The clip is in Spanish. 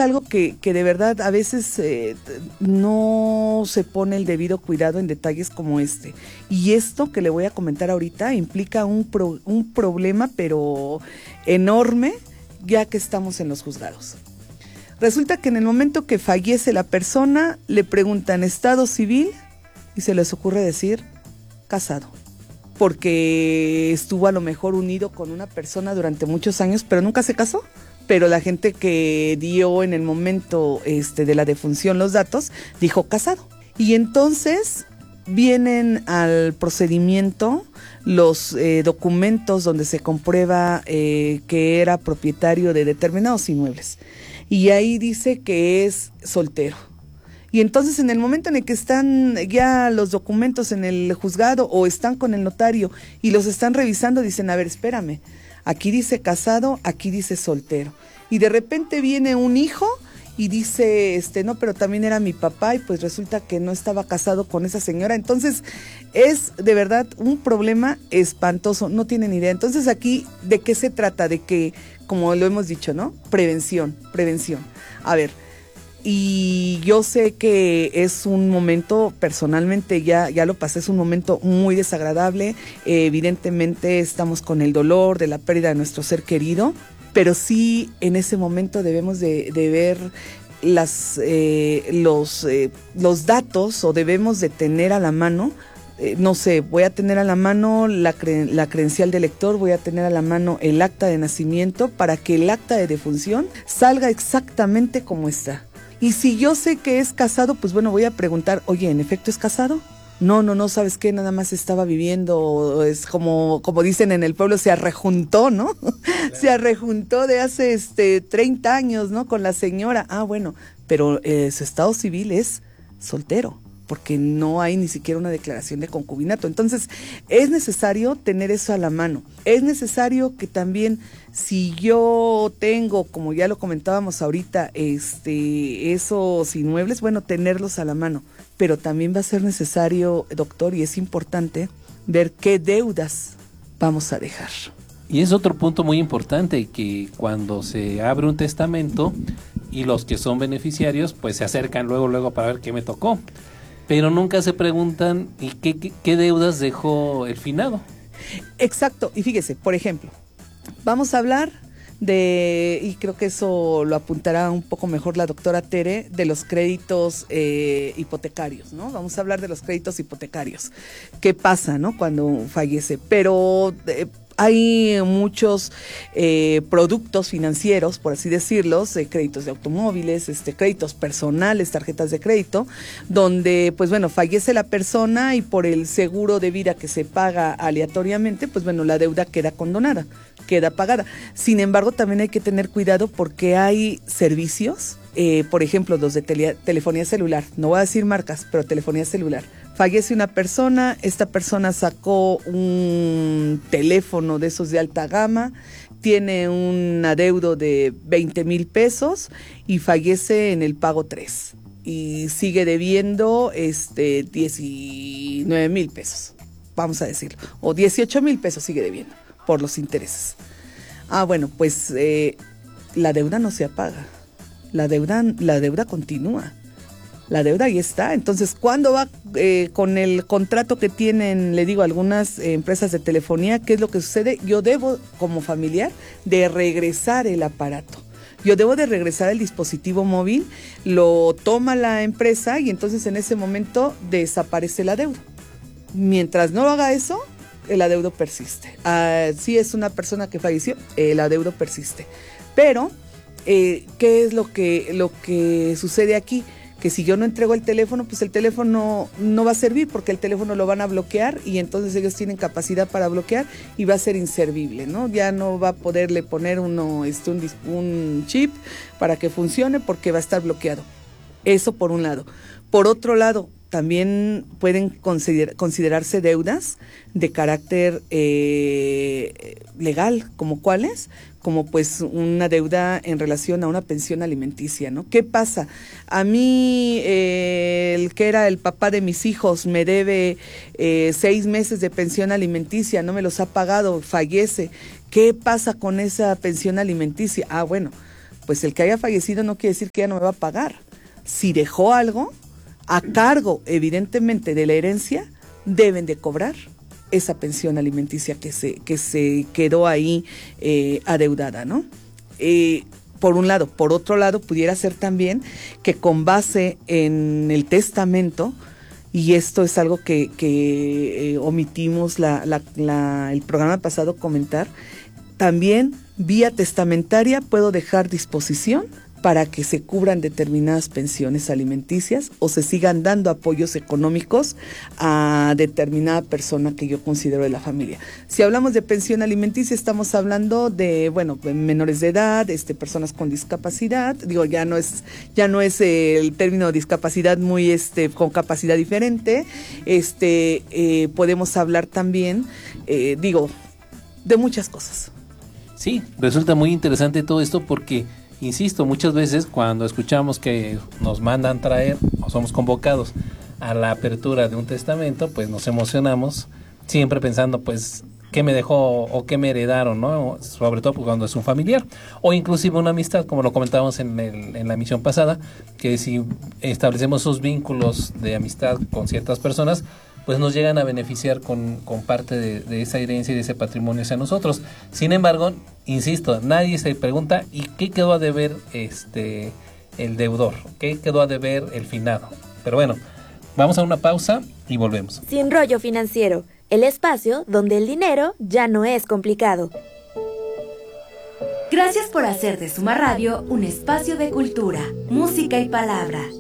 algo que de verdad a veces no se pone el debido cuidado en detalles como este. Y esto que le voy a comentar ahorita implica un problema, pero enorme, ya que estamos en los juzgados. Resulta que en el momento que fallece la persona, le preguntan estado civil y se les ocurre decir casado, porque estuvo a lo mejor unido con una persona durante muchos años, pero nunca se casó. Pero la gente que dio en el momento de la defunción los datos, dijo casado. Y entonces vienen al procedimiento los documentos donde se comprueba que era propietario de determinados inmuebles. Y ahí dice que es soltero. Y entonces en el momento en el que están ya los documentos en el juzgado o están con el notario y los están revisando, dicen, a ver, espérame, aquí dice casado, aquí dice soltero. Y de repente viene un hijo y dice, no, pero también era mi papá y pues resulta que no estaba casado con esa señora. Entonces es de verdad un problema espantoso, no tienen idea. Entonces aquí, ¿de qué se trata? De que, como lo hemos dicho, ¿no? Prevención. A ver, y yo sé que es un momento, personalmente ya lo pasé, es un momento muy desagradable. Evidentemente estamos con el dolor de la pérdida de nuestro ser querido, pero sí en ese momento debemos de ver los datos, o debemos de tener a la mano, no sé, voy a tener a la mano la credencial del lector, voy a tener a la mano el acta de nacimiento para que el acta de defunción salga exactamente como está. Y si yo sé que es casado, pues bueno, voy a preguntar, oye, ¿en efecto es casado? No, ¿sabes qué? Nada más estaba viviendo, es como dicen en el pueblo, se arrejuntó, ¿no? Claro. Se arrejuntó de hace 30 años, ¿no? Con la señora. Ah, bueno, pero su estado civil es soltero, porque no hay ni siquiera una declaración de concubinato. Entonces, es necesario tener eso a la mano. Es necesario que también, si yo tengo, como ya lo comentábamos ahorita, esos inmuebles, bueno, tenerlos a la mano. Pero también va a ser necesario, doctor, y es importante ver qué deudas vamos a dejar. Y es otro punto muy importante, que cuando se abre un testamento y los que son beneficiarios, pues se acercan luego para ver qué me tocó. Pero nunca se preguntan, ¿y qué deudas dejó el finado? Exacto, y fíjese, por ejemplo, vamos a hablar y creo que eso lo apuntará un poco mejor la doctora Tere, de los créditos hipotecarios, ¿no? Vamos a hablar de los créditos hipotecarios. ¿Qué pasa, no? Cuando fallece. Pero hay muchos productos financieros, por así decirlos, créditos de automóviles, créditos personales, tarjetas de crédito, donde, pues bueno, fallece la persona y por el seguro de vida que se paga aleatoriamente, pues bueno, la deuda queda condonada, queda pagada. Sin embargo, también hay que tener cuidado porque hay servicios, por ejemplo, los de telefonía celular, no voy a decir marcas, pero telefonía celular. Fallece una persona, esta persona sacó un teléfono de esos de alta gama, tiene un adeudo de 20,000 pesos y fallece en el pago 3 y sigue debiendo 19,000 pesos, vamos a decirlo, o 18,000 pesos sigue debiendo por los intereses. Ah, bueno, pues la deuda no se apaga, la deuda continúa. La deuda ahí está. Entonces, ¿cuándo va con el contrato que tienen, le digo, algunas empresas de telefonía? ¿Qué es lo que sucede? Yo debo, como familiar, de regresar el aparato. Yo debo de regresar el dispositivo móvil, lo toma la empresa y entonces en ese momento desaparece la deuda. Mientras no haga eso, el adeudo persiste. Si es una persona que falleció, el adeudo persiste. Pero, ¿qué es lo que sucede aquí? Que si yo no entrego el teléfono, pues el teléfono no va a servir porque el teléfono lo van a bloquear y entonces ellos tienen capacidad para bloquear y va a ser inservible, ¿no? Ya no va a poderle poner un chip para que funcione porque va a estar bloqueado. Eso por un lado. Por otro lado, también pueden considerarse deudas de carácter legal, ¿como cuáles? Como pues una deuda en relación a una pensión alimenticia, ¿no? ¿Qué pasa? A mí, el que era el papá de mis hijos me debe 6 meses de pensión alimenticia, no me los ha pagado, fallece. ¿Qué pasa con esa pensión alimenticia? Ah, bueno, pues el que haya fallecido no quiere decir que ya no me va a pagar. Si dejó algo, a cargo evidentemente de la herencia, deben de cobrar esa pensión alimenticia que se quedó ahí adeudada, ¿no? Por un lado. Por otro lado, pudiera ser también que con base en el testamento, y esto es algo que omitimos el programa pasado comentar, también vía testamentaria puedo dejar disposición para que se cubran determinadas pensiones alimenticias o se sigan dando apoyos económicos a determinada persona que yo considero de la familia. Si hablamos de pensión alimenticia, estamos hablando de, menores de edad, personas con discapacidad, ya no es el término discapacidad muy con capacidad diferente, podemos hablar también, de muchas cosas. Sí, resulta muy interesante todo esto porque, insisto, muchas veces cuando escuchamos que nos mandan traer o somos convocados a la apertura de un testamento, pues nos emocionamos, siempre pensando, pues, qué me dejó o qué me heredaron, ¿no? Sobre todo cuando es un familiar o inclusive una amistad, como lo comentábamos en la emisión pasada, que si establecemos esos vínculos de amistad con ciertas personas, pues nos llegan a beneficiar con parte de esa herencia y de ese patrimonio hacia nosotros. Sin embargo, insisto, nadie se pregunta ¿y qué quedó a deber el deudor? ¿Qué quedó a deber el finado? Pero bueno, vamos a una pausa y volvemos. Sin Rollo Financiero, el espacio donde el dinero ya no es complicado. Gracias por hacer de Suma Radio un espacio de cultura, música y palabra.